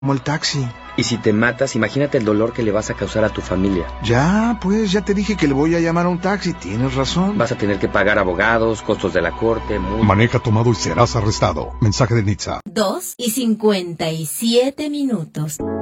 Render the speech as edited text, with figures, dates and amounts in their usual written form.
Como el taxi. Y si te matas, imagínate el dolor que le vas a causar a tu familia. Ya, pues, ya te dije que le voy a llamar a un taxi. Tienes razón. Vas a tener que pagar abogados, costos de la corte, multa. Maneja tomado y serás arrestado. Mensaje de Nitza. 2:57.